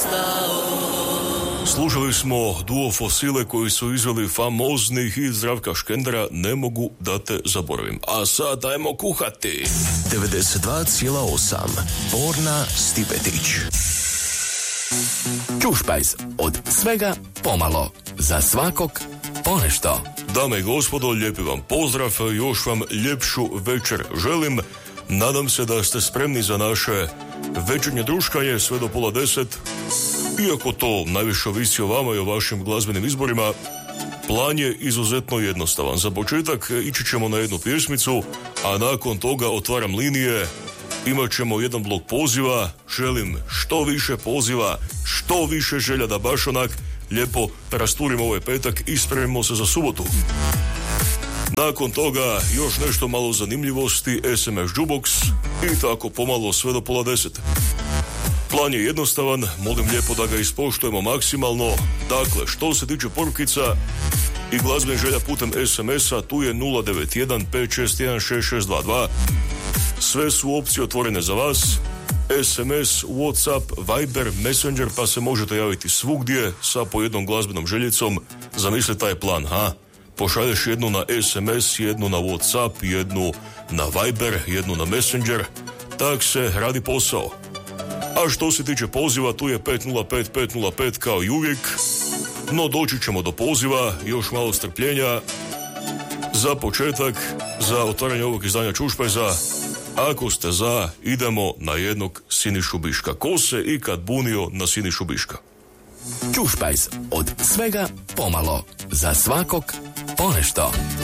Slušali smo duo Fosile koji su izveli famozni hit Zdravka Škendera Ne mogu da te zaboravim. A sad dajmo kuhati. 92,8 Borna Stipetić. Ćušpajz, od svega pomalo, za svakog ponešto. Dame i gospodo, lijepi vam pozdrav, još vam ljepšu večer želim. Nadam se da ste spremni za naše večernje druškanje sve do 9:30. Iako to najviše ovisi o vama i o vašim glazbenim izborima, plan je izuzetno jednostavan. Za početak ići ćemo na jednu pjesmicu, a nakon toga otvaram linije. Imat ćemo jedan blok poziva, želim što više poziva, što više želja da baš onak lijepo rasturimo ovaj petak i spremimo se za subotu. Nakon toga još nešto malo zanimljivosti, SMS Jukebox i tako pomalo sve do 9:30. Plan je jednostavan, molim lijepo da ga ispoštujemo maksimalno. Dakle, što se tiče porukica i glazbenih želja putem SMS-a, tu je 091 561 6622. Sve su opcije otvorene za vas. SMS, Whatsapp, Viber, Messenger, pa se možete javiti svugdje sa po jednom glazbenom željicom. Zamisli taj plan, ha? Pošalješ jednu na SMS, jednu na Whatsapp, jednu na Viber, jednu na Messenger. Tak se radi posao. A što se tiče poziva, tu je 505 505 kao i uvijek. No doći ćemo do poziva, još malo strpljenja. Za početak, za otvaranje ovog izdanja Ćušpajza, ako ste za, idemo na jednog Sinišu Biška. Ko se ikad bunio na Sinišu Biška? Ćušpajz, od svega pomalo, za svakog ponešto.